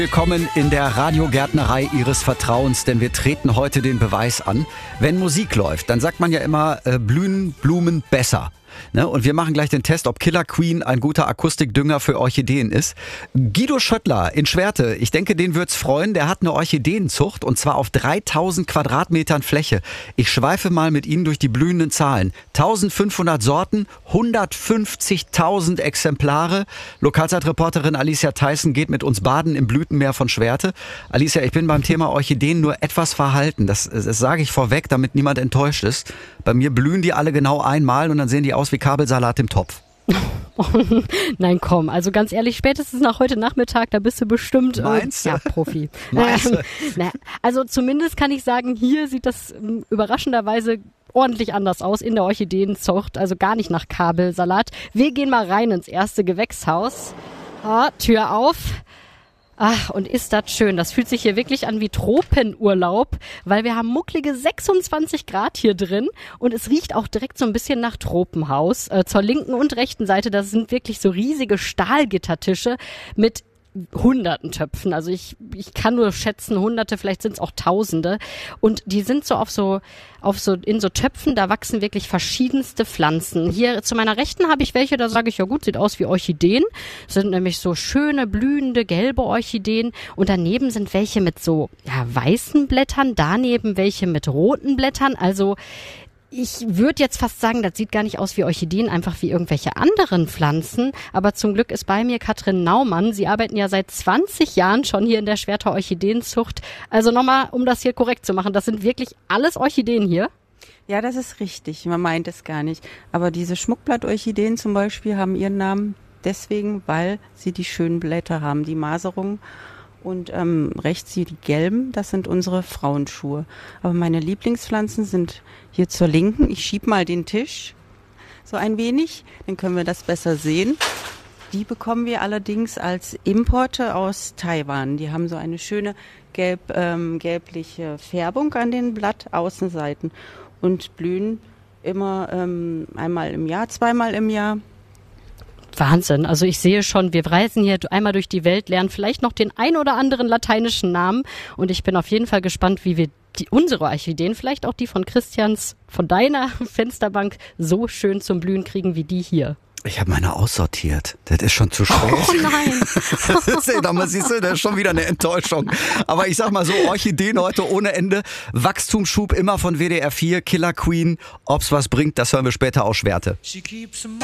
Willkommen in der Radiogärtnerei Ihres Vertrauens, denn wir treten heute den Beweis an. Wenn Musik läuft, dann sagt man ja immer, blühen Blumen besser. Ne? Und wir machen gleich den Test, ob Killer Queen ein guter Akustikdünger für Orchideen ist. Guido Schöttler in Schwerte, ich denke, den wird's freuen. Der hat eine Orchideenzucht und zwar auf 3000 Quadratmetern Fläche. Ich schweife mal mit Ihnen durch die blühenden Zahlen. 1500 Sorten, 150.000 Exemplare. Lokalzeitreporterin Alicia Theissen geht mit uns baden im Blütenmeer von Schwerte. Alicia, ich bin beim Thema Orchideen nur etwas verhalten. Das sage ich vorweg, damit niemand enttäuscht ist. Bei mir blühen die alle genau einmal und dann sehen die aus wie Kabelsalat im Topf. Nein, komm, also ganz ehrlich, spätestens nach heute Nachmittag, da bist du bestimmt Profi. Also zumindest kann ich sagen, hier sieht das überraschenderweise ordentlich anders aus in der Orchideenzucht, also gar nicht nach Kabelsalat. Wir gehen mal rein ins erste Gewächshaus. Tür auf. Ach, und ist das schön. Das fühlt sich hier wirklich an wie Tropenurlaub, weil wir haben mucklige 26 Grad hier drin und es riecht auch direkt so ein bisschen nach Tropenhaus. Zur linken und rechten Seite, das sind wirklich so riesige Stahlgittertische mit hunderten Töpfen. Also ich kann nur schätzen, Hunderte, vielleicht sind es auch Tausende. Und die sind in so Töpfen, da wachsen wirklich verschiedenste Pflanzen. Hier zu meiner Rechten habe ich welche, da sage ich, ja gut, sieht aus wie Orchideen. Das sind nämlich so schöne, blühende, gelbe Orchideen. Und daneben sind welche mit so weißen Blättern, daneben welche mit roten Blättern. Also ich würde jetzt fast sagen, das sieht gar nicht aus wie Orchideen, einfach wie irgendwelche anderen Pflanzen. Aber zum Glück ist bei mir Katrin Naumann. Sie arbeiten ja seit 20 Jahren schon hier in der Schwerter Orchideenzucht. Also nochmal, um das hier korrekt zu machen, das sind wirklich alles Orchideen hier? Ja, das ist richtig. Man meint es gar nicht. Aber diese Schmuckblattorchideen zum Beispiel haben ihren Namen deswegen, weil sie die schönen Blätter haben, die Maserung. Und rechts die gelben, das sind unsere Frauenschuhe. Aber meine Lieblingspflanzen sind hier zur Linken. Ich schieb mal den Tisch so ein wenig, dann können wir das besser sehen. Die bekommen wir allerdings als Importe aus Taiwan. Die haben so eine schöne gelbliche Färbung an den Blattaußenseiten und blühen immer einmal im Jahr, zweimal im Jahr. Wahnsinn. Also ich sehe schon, wir reisen hier einmal durch die Welt, lernen vielleicht noch den ein oder anderen lateinischen Namen und ich bin auf jeden Fall gespannt, wie wir unsere Orchideen, vielleicht auch die von Christians, von deiner Fensterbank, so schön zum Blühen kriegen wie die hier. Ich habe meine aussortiert. Das ist schon zu spät. Oh nein. Siehst du, das ist schon wieder eine Enttäuschung. Aber ich sag mal so, Orchideen heute ohne Ende. Wachstumsschub immer von WDR 4, Killer Queen. Ob's was bringt, das hören wir später aus Schwerte.